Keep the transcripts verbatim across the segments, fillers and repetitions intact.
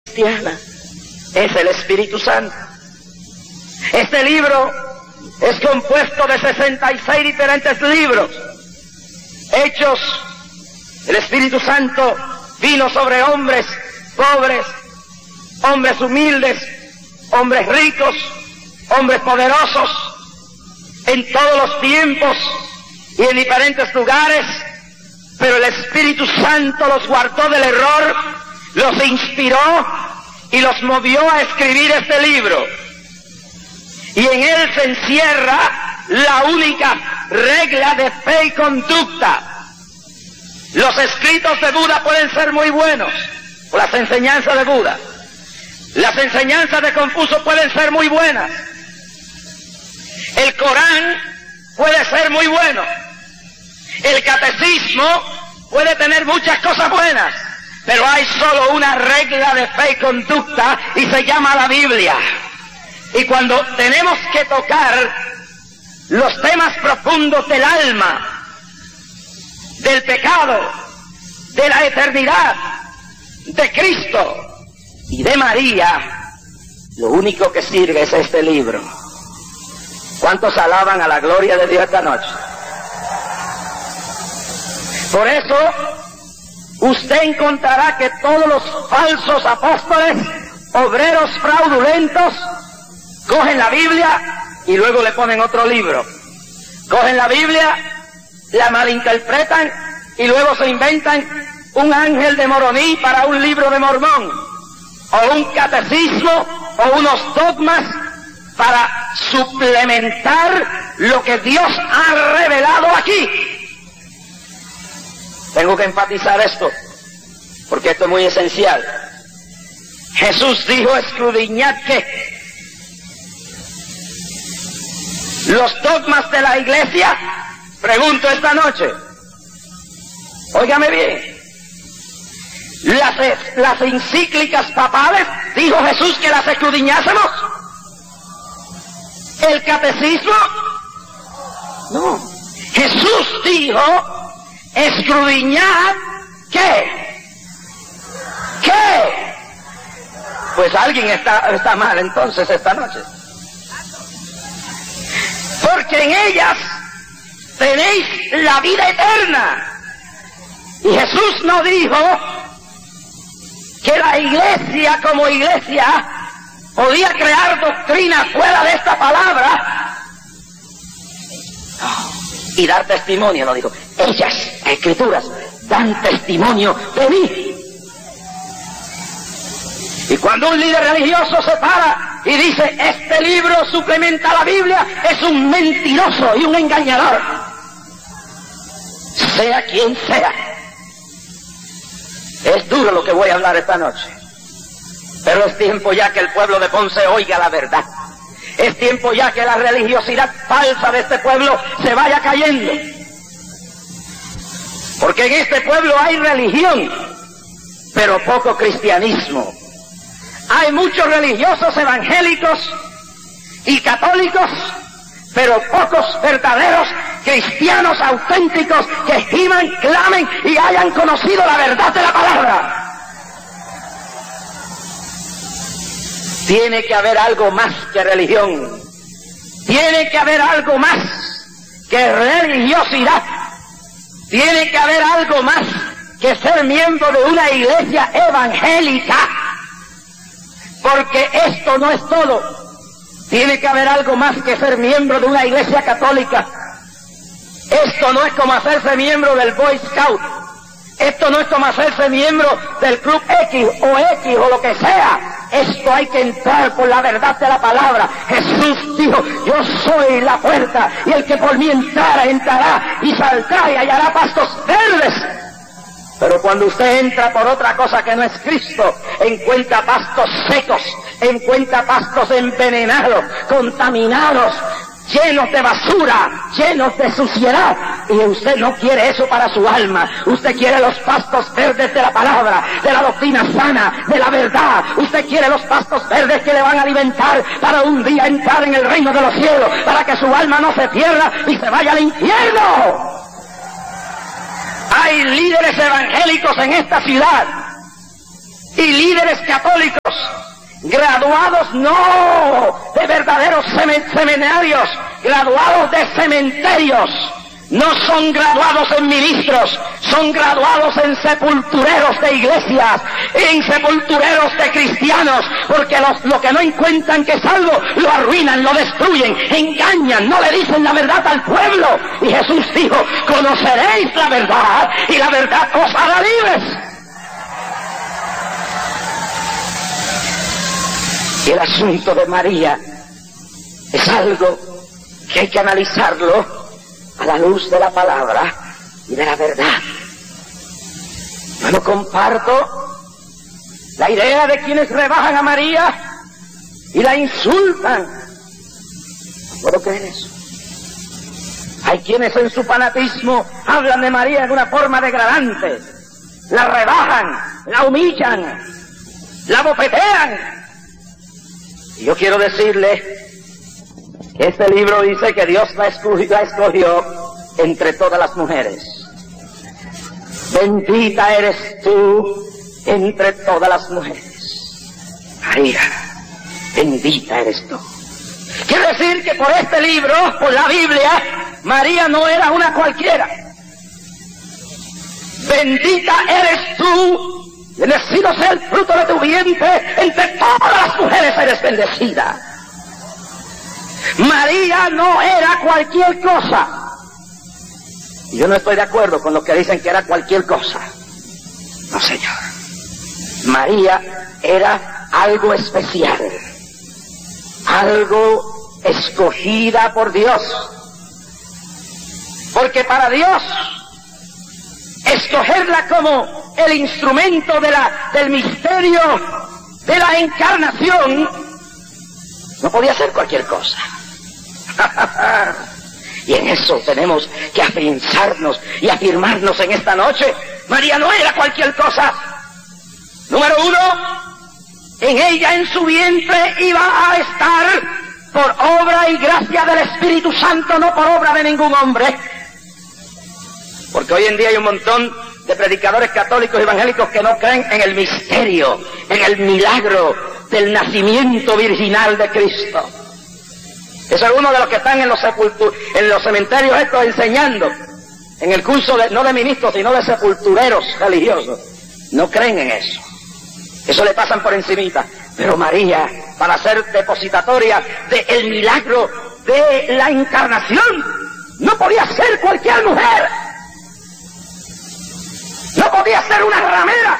cristiana es el Espíritu Santo. Este libro es compuesto de sesenta y seis diferentes libros. Hechos, el Espíritu Santo vino sobre hombres pobres, hombres humildes, hombres ricos, hombres poderosos, en todos los tiempos y en diferentes lugares, pero el Espíritu Santo los guardó del error, los inspiró y los movió a escribir este libro. Y en él se encierra la única regla de fe y conducta. Los escritos de Buda pueden ser muy buenos, o las enseñanzas de Buda. Las enseñanzas de Confucio pueden ser muy buenas. El Corán puede ser muy bueno. El catecismo puede tener muchas cosas buenas, pero hay solo una regla de fe y conducta y se llama la Biblia. Y cuando tenemos que tocar los temas profundos del alma, del pecado, de la eternidad, de Cristo y de María, lo único que sirve es este libro. ¿Cuántos alaban a la gloria de Dios esta noche? Por eso, usted encontrará que todos los falsos apóstoles, obreros fraudulentos, cogen la Biblia y luego le ponen otro libro. Cogen la Biblia, la malinterpretan y luego se inventan un ángel de Moroní para un libro de Mormón, o un catecismo, o unos dogmas para suplementar lo que Dios ha revelado aquí. Tengo que enfatizar esto, porque esto es muy esencial. Jesús dijo, escudriñad que los dogmas de la iglesia, pregunto esta noche, óigame bien, las, las encíclicas papales, dijo Jesús que las escudriñásemos. ¿El catecismo? No. Jesús dijo, escudriñad, ¿qué? ¿Qué? Pues alguien está, está mal entonces esta noche. Porque en ellas tenéis la vida eterna. Y Jesús no dijo que la iglesia como iglesia podía crear doctrina fuera de esta palabra y dar testimonio, no dijo. Ellas, escrituras, dan testimonio de mí. Y cuando un líder religioso se para y dice, este libro suplementa a la Biblia, es un mentiroso y un engañador. Sea quien sea. Es duro lo que voy a hablar esta noche. Pero es tiempo ya que el pueblo de Ponce oiga la verdad. Es tiempo ya que la religiosidad falsa de este pueblo se vaya cayendo. Porque en este pueblo hay religión, pero poco cristianismo. Hay muchos religiosos evangélicos y católicos, pero pocos verdaderos cristianos auténticos que giman, clamen y hayan conocido la verdad de la palabra. Tiene que haber algo más que religión. Tiene que haber algo más que religiosidad. Tiene que haber algo más que ser miembro de una iglesia evangélica. Porque esto no es todo. Tiene que haber algo más que ser miembro de una iglesia católica. Esto no es como hacerse miembro del Boy Scout. Esto no es como hacerse miembro del Club X o X o lo que sea. Esto hay que entrar por la verdad de la palabra. Jesús dijo, yo soy la puerta, y el que por mí entrara, entrará y saldrá y hallará pastos verdes. Pero cuando usted entra por otra cosa que no es Cristo, encuentra pastos secos, encuentra pastos envenenados, contaminados, llenos de basura, llenos de suciedad, y usted no quiere eso para su alma. Usted quiere los pastos verdes de la palabra, de la doctrina sana, de la verdad. Usted quiere los pastos verdes que le van a alimentar para un día entrar en el reino de los cielos, para que su alma no se pierda y se vaya al infierno. Hay líderes evangélicos en esta ciudad y líderes católicos, graduados no de verdaderos seminarios, graduados de cementerios, no son graduados en ministros, son graduados en sepultureros de iglesias, en sepultureros de cristianos, porque los, lo que no encuentran que es algo, lo arruinan, lo destruyen, engañan, no le dicen la verdad al pueblo. Y Jesús dijo, conoceréis la verdad, y la verdad os hará libres. Y el asunto de María es algo que hay que analizarlo a la luz de la palabra y de la verdad. Yo no comparto la idea de quienes rebajan a María y la insultan. No puedo creer eso. Hay quienes en su fanatismo hablan de María en una forma degradante, la rebajan, la humillan, la bofetean. Y yo quiero decirle, este libro dice que Dios la escogió, la escogió entre todas las mujeres. Bendita eres tú entre todas las mujeres. María, bendita eres tú. Quiere decir que por este libro, por la Biblia, María no era una cualquiera. Bendita eres tú, bendecido sea el fruto de tu vientre, entre todas las mujeres eres bendecida. María no era cualquier cosa. Y yo no estoy de acuerdo con los que dicen que era cualquier cosa. No, señor. María era algo especial, algo escogida por Dios. Porque para Dios, escogerla como el instrumento de la, del misterio de la encarnación, no podía ser cualquier cosa. Y en eso tenemos que afianzarnos y afirmarnos en esta noche. María no era cualquier cosa. Número uno, en ella, en su vientre, iba a estar por obra y gracia del Espíritu Santo, no por obra de ningún hombre. Porque hoy en día hay un montón de predicadores católicos evangélicos que no creen en el misterio, en el milagro del nacimiento virginal de Cristo. Es uno de los que están en los sepultu en los cementerios estos enseñando, en el curso de, no de ministros, sino de sepultureros religiosos. No creen en eso. Eso le pasan por encimita. Pero María, para ser depositatoria del milagro de la encarnación, no podía ser cualquier mujer. No podía ser una ramera.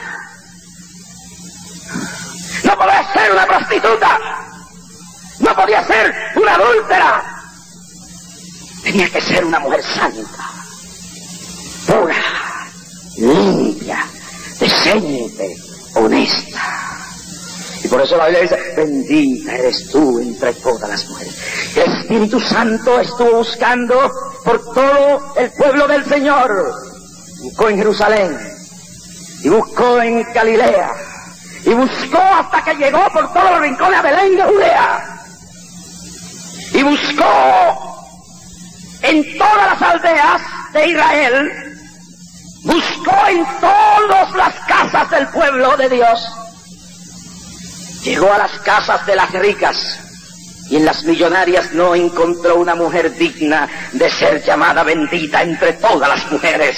No podía ser una prostituta. No podía ser una adúltera. Tenía que ser una mujer santa, pura, limpia, decente, honesta. Y por eso la Biblia dice, bendita eres tú entre todas las mujeres. El Espíritu Santo estuvo buscando por todo el pueblo del Señor. Buscó en Jerusalén, y buscó en Galilea, y buscó hasta que llegó por todos los rincones a Belén de Judea. Y buscó en todas las aldeas de Israel, buscó en todas las casas del pueblo de Dios. Llegó a las casas de las ricas y en las millonarias no encontró una mujer digna de ser llamada bendita entre todas las mujeres.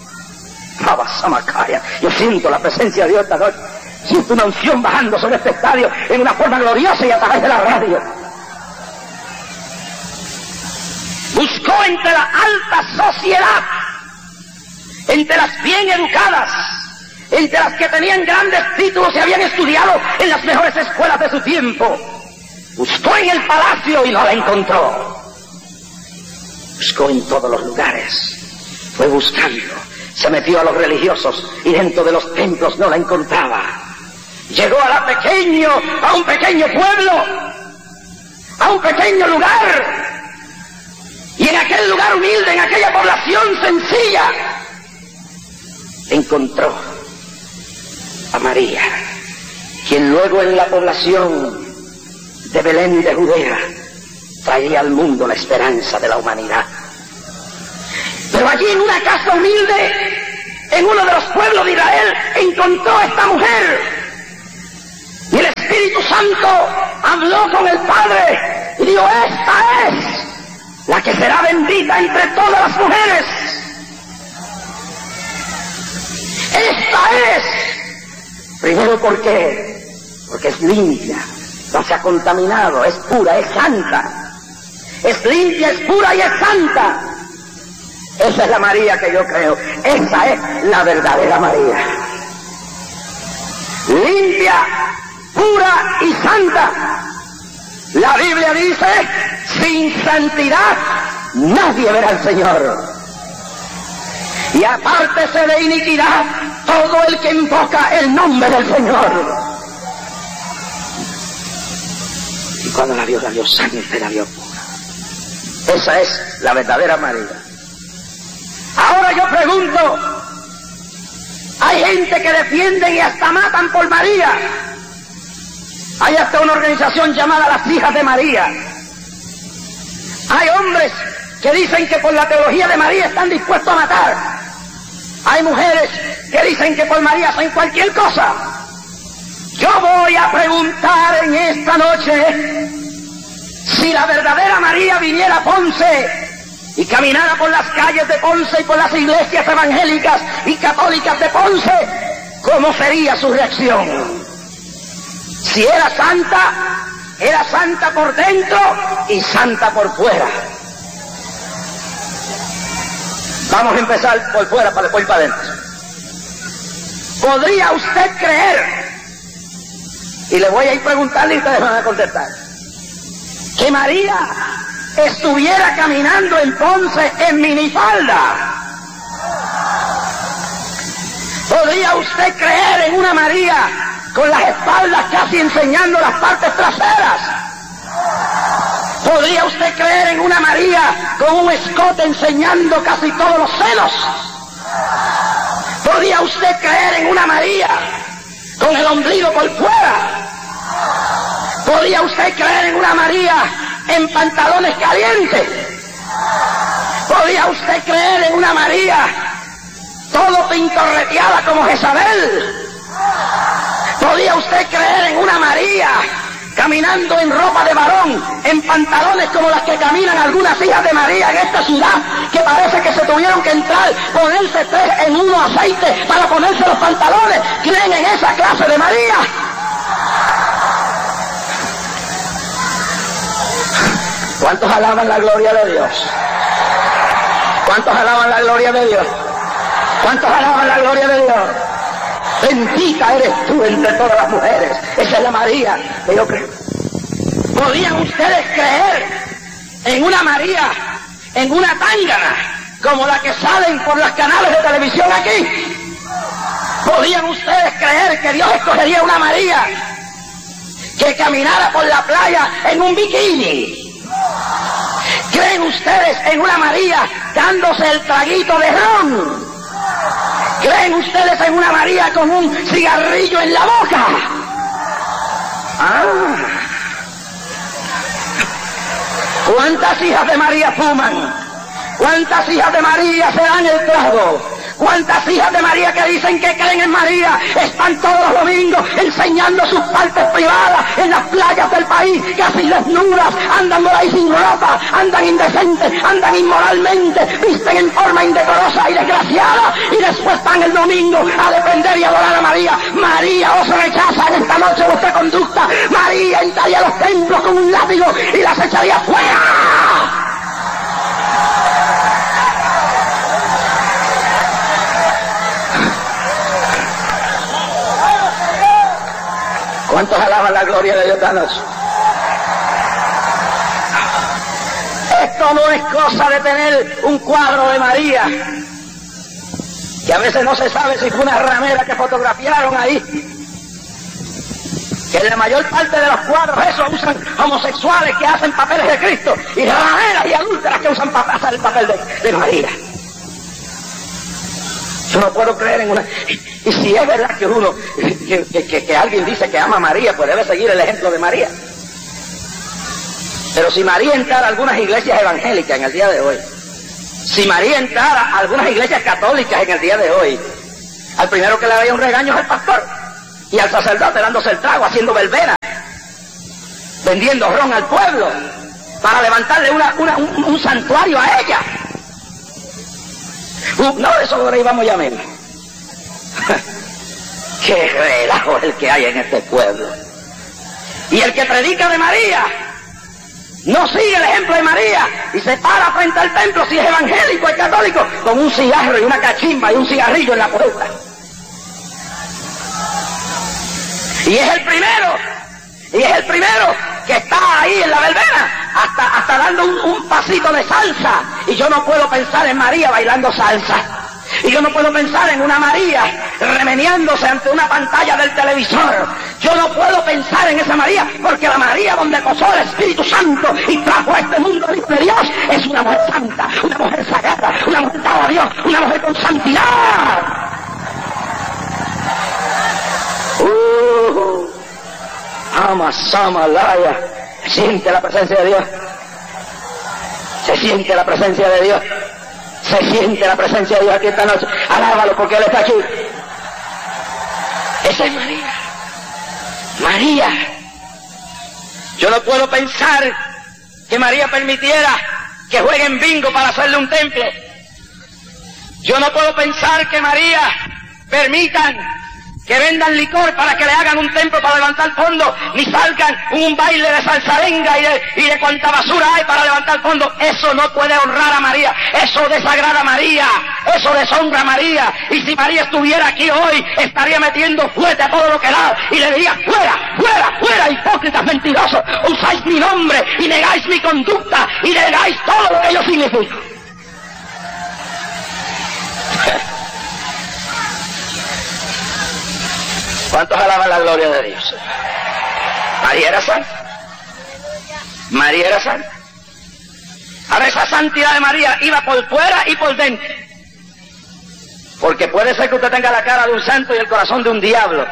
Yo siento la presencia de Dios esta noche. Siento una unción bajando sobre este estadio en una forma gloriosa y a través de la radio. Buscó entre la alta sociedad, entre las bien educadas, entre las que tenían grandes títulos y habían estudiado en las mejores escuelas de su tiempo. Buscó en el palacio y no la encontró. Buscó en todos los lugares. Fue buscando. Se metió a los religiosos y dentro de los templos no la encontraba. Llegó a la pequeño, a un pequeño pueblo, a un pequeño lugar. Y en aquel lugar humilde, en aquella población sencilla, encontró a María, quien luego en la población de Belén de Judea traía al mundo la esperanza de la humanidad. Pero allí en una casa humilde, en uno de los pueblos de Israel, encontró a esta mujer Espíritu Santo habló con el Padre y dijo, esta es la que será bendita entre todas las mujeres. Esta es. Primero, ¿por qué? Porque es limpia, no se ha contaminado, es pura, es santa. Es limpia, es pura y es santa. Esa es la María que yo creo. Esa es la verdadera María. Limpia, pura y santa. La Biblia dice, sin santidad nadie verá al Señor. Y apártese de iniquidad todo el que invoca el nombre del Señor. Y cuando la vio, la vio santa, la vio pura. Esa es la verdadera María. Ahora yo pregunto, hay gente que defienden y hasta matan por María. Hay hasta una organización llamada Las Hijas de María. Hay hombres que dicen que por la teología de María están dispuestos a matar. Hay mujeres que dicen que por María hacen cualquier cosa. Yo voy a preguntar en esta noche, si la verdadera María viniera a Ponce y caminara por las calles de Ponce y por las iglesias evangélicas y católicas de Ponce, ¿cómo sería su reacción? Si era santa, era santa por dentro y santa por fuera. Vamos a empezar por fuera para después ir para adentro. ¿Podría usted creer? Y le voy a ir preguntando y ustedes van a contestar. Que María estuviera caminando en Ponce en minifalda. ¿Podría usted creer en una María con las espaldas casi enseñando las partes traseras? ¿Podría usted creer en una María con un escote enseñando casi todos los senos? ¿Podría usted creer en una María con el ombligo por fuera? ¿Podría usted creer en una María en pantalones calientes? ¿Podría usted creer en una María todo pintorreteada como Jezabel? ¿Podría usted creer en una María caminando en ropa de varón, en pantalones como las que caminan algunas hijas de María en esta ciudad, que parece que se tuvieron que entrar, ponerse tres en uno aceite para ponerse los pantalones? ¿Creen en esa clase de María? ¿Cuántos alaban la gloria de Dios? ¿Cuántos alaban la gloria de Dios? ¿Cuántos alaban la gloria de Dios? Bendita eres tú entre todas las mujeres. Esa es la María que yo creo. ¿Podían ustedes creer en una María, en una tángana, como la que salen por los canales de televisión aquí? ¿Podían ustedes creer que Dios escogería una María que caminara por la playa en un bikini? ¿Creen ustedes en una María dándose el traguito de ron? ¿Creen ustedes en una María con un cigarrillo en la boca? Ah. ¿Cuántas hijas de María fuman? ¿Cuántas hijas de María se dan el trago? ¿Cuántas hijas de María que dicen que creen en María están todos los domingos enseñando sus partes privadas en las playas del país, casi desnudas, andan por ahí sin ropa, andan indecentes, andan inmoralmente, visten en forma indecorosa y desgraciada, y después van el domingo a defender y adorar a María? María os rechaza en esta noche vuestra conducta. María entraría a los templos con un látigo y las echaría fuera. ¿Cuántos alaban la gloria de Dios esta noche? Esto no es cosa de tener un cuadro de María, que a veces no se sabe si fue una ramera que fotografiaron ahí, que en la mayor parte de los cuadros esos usan homosexuales que hacen papeles de Cristo, y rameras y adúlteras que usan para hacer el papel de, de María. Yo no puedo creer en una... Y si es verdad que uno, que, que, que alguien dice que ama a María, pues debe seguir el ejemplo de María. Pero si María entrara a algunas iglesias evangélicas en el día de hoy, si María entrara a algunas iglesias católicas en el día de hoy, al primero que le daría un regaño es al pastor, y al sacerdote dándose el trago, haciendo verbena, vendiendo ron al pueblo para levantarle una, una, un, un santuario a ella. Uh, no, eso por ahí vamos ya mismo. Qué relajo el que hay en este pueblo. Y el que predica de María no sigue el ejemplo de María y se para frente al templo, si es evangélico, es católico, con un cigarro y una cachimba y un cigarrillo en la puerta. Y es el primero, y es el primero que está ahí en la verbena, hasta, hasta dando un, un pasito de salsa. Y yo no puedo pensar en María bailando salsa. Y yo no puedo pensar en una María remeneándose ante una pantalla del televisor. Yo no puedo pensar en esa María, porque la María donde posó el Espíritu Santo y trajo a este mundo al Hijo de Dios es una mujer santa, una mujer sagrada, una mujer dada a Dios, una mujer con santidad. Uh, ama, sama, laya. Se siente la presencia de Dios. Se siente la presencia de Dios. Se siente la presencia de Dios aquí esta noche. Alábalo porque Él está aquí. Esa es María. María. Yo no puedo pensar que María permitiera que jueguen bingo para hacerle un templo. Yo no puedo pensar que María permitan que vendan licor para que le hagan un templo para levantar fondos, ni salgan un baile de salsarenga y de, y de cuanta basura hay para levantar fondos. Eso no puede honrar a María, eso desagrada a María, eso deshonra a María. Y si María estuviera aquí hoy, estaría metiendo fuerte a todo lo que da y le diría: fuera, fuera, fuera, hipócritas mentirosos, usáis mi nombre y negáis mi conducta y negáis todo lo que yo significo. ¿Cuántos alaban la gloria de Dios? María era santa. María era santa. Ahora esa santidad de María iba por fuera y por dentro. Porque puede ser que usted tenga la cara de un santo y el corazón de un diablo.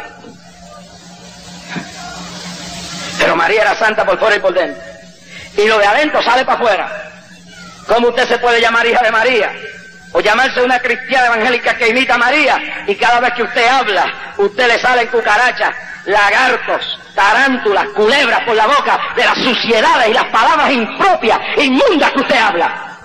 Pero María era santa por fuera y por dentro. Y lo de adentro sale para afuera. ¿Cómo usted se puede llamar hija de María? O llamarse una cristiana evangélica que imita a María, y cada vez que usted habla, usted le salen cucarachas, lagartos, tarántulas, culebras por la boca de las suciedades y las palabras impropias, inmundas que usted habla.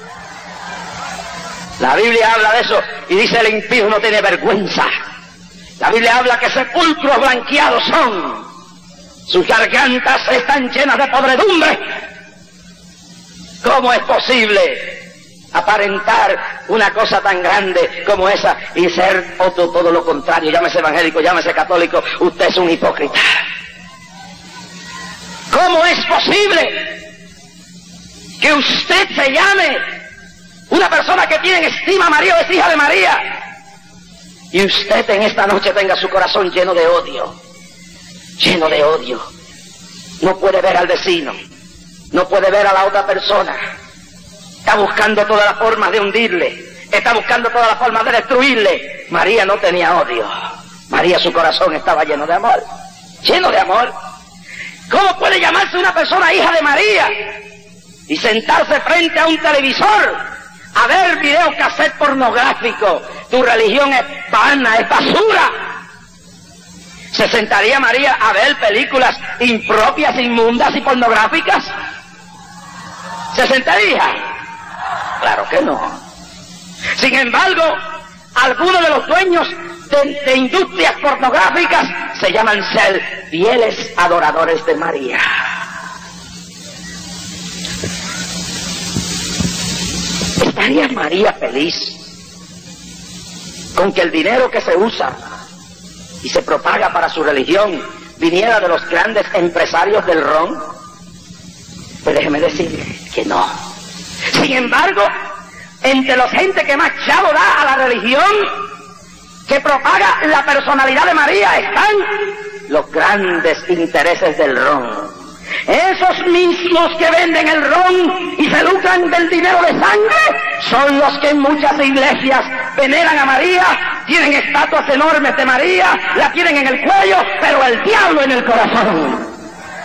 La Biblia habla de eso y dice: el impío no tiene vergüenza. La Biblia habla que sepulcros blanqueados son, sus gargantas están llenas de podredumbre. ¿Cómo es posible aparentar una cosa tan grande como esa y ser otro, todo lo contrario? Llámese evangélico, llámese católico, usted es un hipócrita. ¿Cómo es posible que usted se llame una persona que tiene en estima a María o es hija de María y usted en esta noche tenga su corazón lleno de odio? Lleno de odio. No puede ver al vecino, no puede ver a la otra persona. Está buscando todas las formas de hundirle, está buscando todas las formas de destruirle. María no tenía odio. María, su corazón estaba lleno de amor. Lleno de amor. ¿Cómo puede llamarse una persona hija de María y sentarse frente a un televisor a ver videocassette pornográfico? Tu religión es vana, es basura. ¿Se sentaría María a ver películas impropias, inmundas y pornográficas? ¿Se sentaría? Claro que no. Sin embargo, algunos de los dueños de, de industrias pornográficas se llaman ser fieles adoradores de María. ¿Estaría María feliz con que el dinero que se usa y se propaga para su religión viniera de los grandes empresarios del ron? Pues déjeme decirle que no. Sin embargo, entre los gente que más chavo da a la religión, que propaga la personalidad de María, están los grandes intereses del ron. Esos mismos que venden el ron y se lucran del dinero de sangre son los que en muchas iglesias veneran a María, tienen estatuas enormes de María, la tienen en el cuello, pero el diablo en el corazón.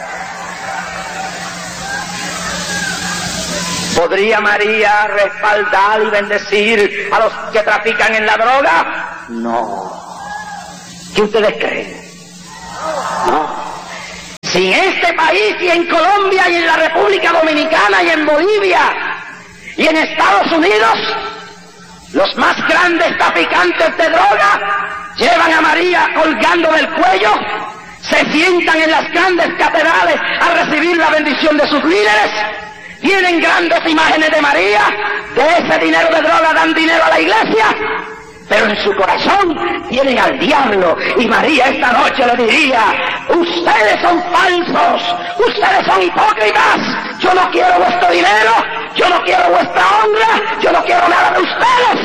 ¿Podría María respaldar y bendecir a los que trafican en la droga? No. ¿Qué ustedes creen? No. Si en este país y en Colombia y en la República Dominicana y en Bolivia y en Estados Unidos, los más grandes traficantes de droga llevan a María colgando del cuello, se sientan en las grandes catedrales a recibir la bendición de sus líderes, tienen grandes imágenes de María, de ese dinero de droga dan dinero a la iglesia, pero en su corazón tienen al diablo. Y María esta noche le diría: ustedes son falsos, ustedes son hipócritas, yo no quiero vuestro dinero, yo no quiero vuestra honra, yo no quiero nada de ustedes.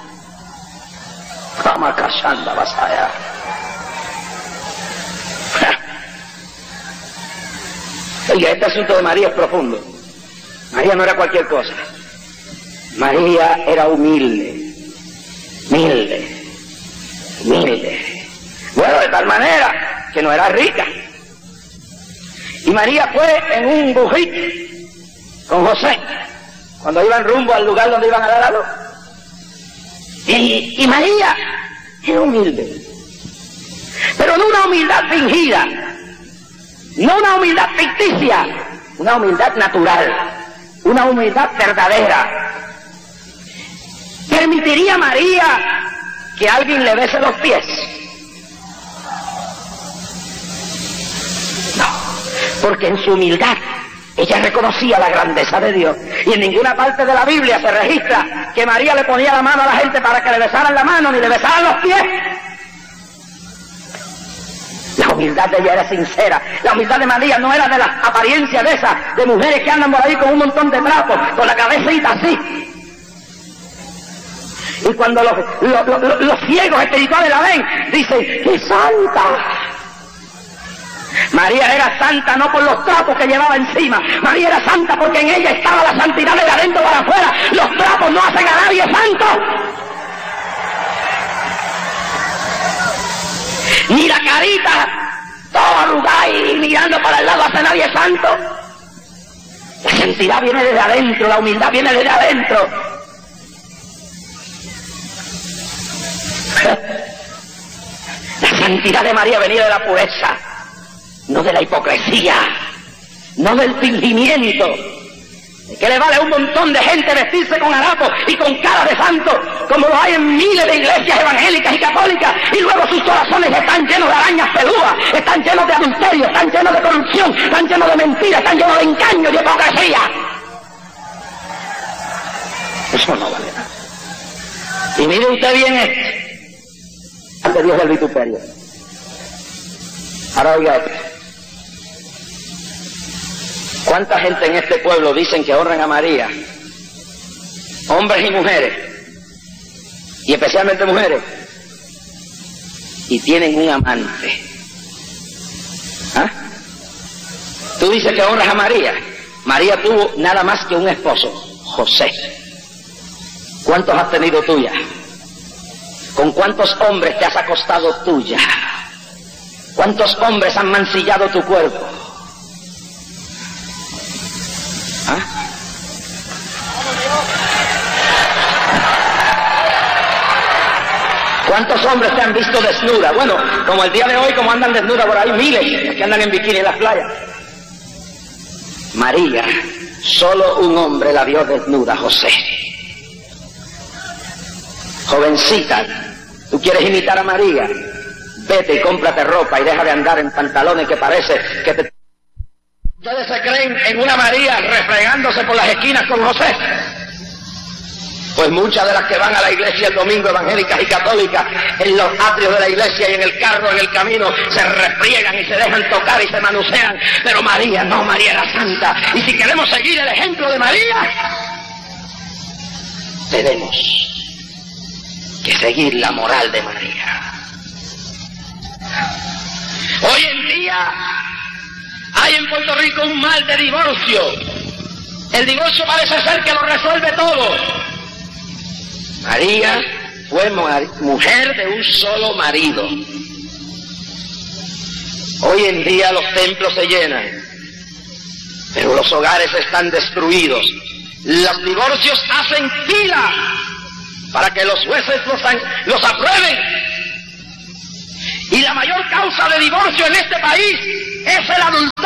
Vamos callando, vas allá. Oiga, este asunto de María es profundo. María no era cualquier cosa. María era humilde, humilde, humilde. Bueno, de tal manera que no era rica. Y María fue en un bujit con José, cuando iban rumbo al lugar donde iban a dar a luz. Y, y María era humilde, pero no una humildad fingida, no una humildad ficticia, una humildad natural, una humildad verdadera. ¿Permitiría María que alguien le bese los pies? No, porque en su humildad ella reconocía la grandeza de Dios, y en ninguna parte de la Biblia se registra que María le ponía la mano a la gente para que le besaran la mano ni le besaran los pies. La humildad de ella era sincera. La humildad de María no era de las apariencias de esas, de mujeres que andan por ahí con un montón de trapos, con la cabecita así. Y cuando los, los, los, los ciegos espirituales la ven, dicen: ¡qué santa! María era santa no por los trapos que llevaba encima. María era santa porque en ella estaba la santidad de adentro para afuera. Los trapos no hacen a nadie santo. Ni la carita toda arrugada y mirando para el lado hace a nadie santo. La santidad viene desde adentro, la humildad viene desde adentro. La santidad de María venía de la pureza, no de la hipocresía, no del fingimiento. ¿Qué le vale a un montón de gente vestirse con harapos y con cara de santo, como lo hay en miles de iglesias evangélicas y católicas, y luego sus corazones están llenos de arañas peludas, están llenos de adulterio, están llenos de corrupción, están llenos de mentiras, están llenos de engaño y de hipocresía? Eso no vale nada. Y mire usted bien esto, ante Dios del vituperio. Ahora oiga esto. ¿Cuánta gente en este pueblo dicen que honran a María? Hombres y mujeres, y especialmente mujeres, y tienen un amante. ¿Ah? Tú dices que honras a María. María tuvo nada más que un esposo, José. ¿Cuántos has tenido tú ya? ¿Con cuántos hombres te has acostado tú ya? ¿Cuántos hombres han mancillado tu cuerpo? ¿Ah? ¿Cuántos hombres te han visto desnuda? Bueno, como el día de hoy, como andan desnudas por ahí, miles que andan en bikini en las playas. María, solo un hombre la vio desnuda, José. Jovencita, ¿tú quieres imitar a María? Vete y cómprate ropa y deja de andar en pantalones que parece que te... ¿Ustedes se creen en una María refregándose por las esquinas con José? Pues muchas de las que van a la iglesia el domingo, evangélicas y católicas, en los atrios de la iglesia y en el carro, en el camino, se refriegan y se dejan tocar y se manusean. Pero María no, María era santa. Y si queremos seguir el ejemplo de María, tenemos que seguir la moral de María. Hoy en día hay en Puerto Rico un mal de divorcio. El divorcio parece ser que lo resuelve todo. María fue mujer de un solo marido. Hoy en día los templos se llenan, pero los hogares están destruidos. Los divorcios hacen fila para que los jueces los, los aprueben. Y la mayor causa de divorcio en este país es el adulterio.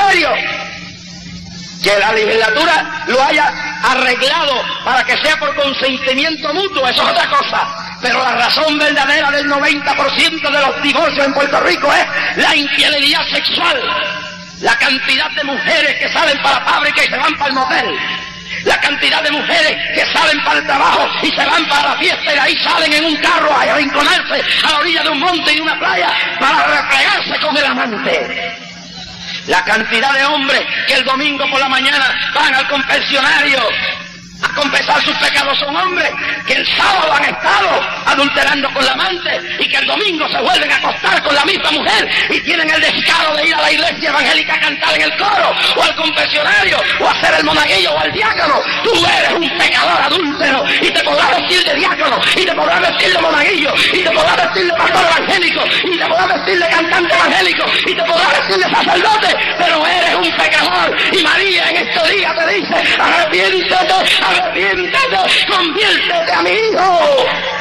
Que la legislatura lo haya arreglado para que sea por consentimiento mutuo, eso es otra cosa. Pero la razón verdadera del noventa por ciento de los divorcios en Puerto Rico es la infidelidad sexual. La cantidad de mujeres que salen para la fábrica y se van para el motel. La cantidad de mujeres que salen para el trabajo y se van para la fiesta y de ahí salen en un carro a arrinconarse a la orilla de un monte y una playa para refregarse con el amante. La cantidad de hombres que el domingo por la mañana van al confesionario a confesar sus pecados, son hombres que el sábado han estado adulterando con la amante y que el domingo se vuelven a acostar con la misma mujer y tienen el descaro de ir a la iglesia evangélica a cantar en el coro o al confesionario o a hacer el monaguillo o al diácono. Tú eres un pecador adúltero y te podrás vestir de diácono y te podrás vestir de monaguillo y te podrás vestir de pastor evangélico y te podrás vestir de cantante evangélico y te podrás vestir de sacerdote, pero eres un pecador. Y María en este día te dice: arrepiéntete, arrepiéntete, conviértete a mi hijo.